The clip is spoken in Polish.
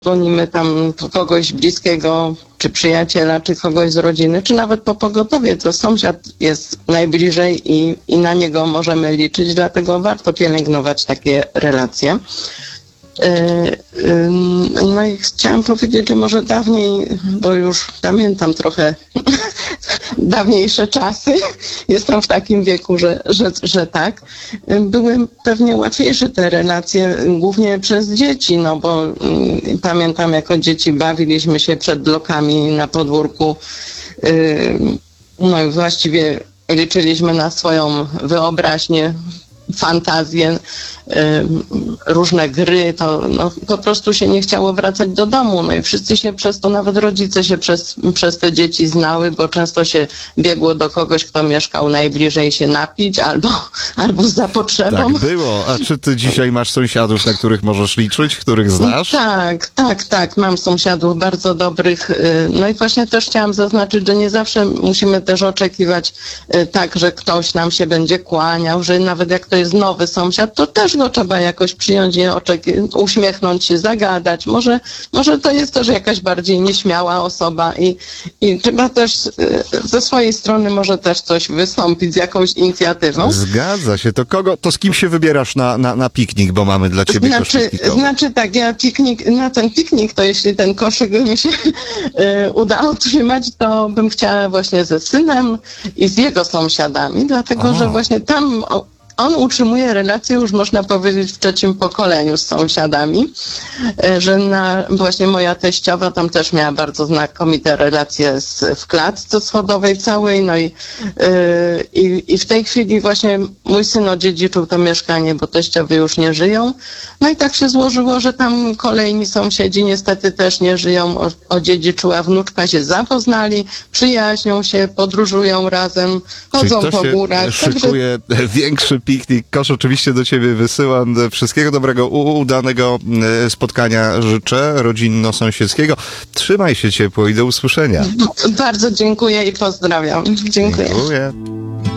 dzwonimy tam po kogoś bliskiego, czy przyjaciela, czy kogoś z rodziny, czy nawet po pogotowie, to sąsiad jest najbliżej i na niego możemy liczyć, dlatego warto pielęgnować takie relacje. No i chciałam powiedzieć, że może dawniej, bo już pamiętam trochę dawniejsze czasy, jestem w takim wieku, że tak, były pewnie łatwiejsze te relacje, głównie przez dzieci, no bo pamiętam, jako dzieci bawiliśmy się przed blokami na podwórku, no i właściwie liczyliśmy na swoją wyobraźnię, fantazję, różne gry, to no, po prostu się nie chciało wracać do domu. No i wszyscy się przez to, nawet rodzice się przez te dzieci znały, bo często się biegło do kogoś, kto mieszkał najbliżej, się napić albo za potrzebą. Tak było. A czy ty dzisiaj masz sąsiadów, na których możesz liczyć, których znasz? Tak. Mam sąsiadów bardzo dobrych. No i właśnie też chciałam zaznaczyć, że nie zawsze musimy też oczekiwać tak, że ktoś nam się będzie kłaniał, że nawet jak to jest nowy sąsiad, to też go trzeba jakoś przyjąć, uśmiechnąć się, zagadać. Może to jest też jakaś bardziej nieśmiała osoba i trzeba też ze swojej strony może też coś wystąpić z jakąś inicjatywą. Zgadza się. To z kim się wybierasz na piknik, bo mamy dla ciebie koszyk piknikowy? Znaczy tak, ja na ten piknik, to jeśli ten koszyk by mi się udało trzymać, to bym chciała właśnie ze synem i z jego sąsiadami, dlatego że właśnie tam on utrzymuje relacje, już można powiedzieć, w trzecim pokoleniu z sąsiadami, że właśnie moja teściowa tam też miała bardzo znakomite relacje w klatce schodowej całej, no i w tej chwili właśnie mój syn odziedziczył to mieszkanie, bo teściowie już nie żyją. No i tak się złożyło, że tam kolejni sąsiedzi niestety też nie żyją, odziedziczyła wnuczka, się zapoznali, przyjaźnią się, podróżują razem, chodzą po górach. Szykuje większy piknik. Kosz oczywiście do ciebie wysyłam. Wszystkiego dobrego, udanego spotkania życzę, rodzinno-sąsiedzkiego. Trzymaj się ciepło i do usłyszenia. Bardzo dziękuję i pozdrawiam. Dziękuję.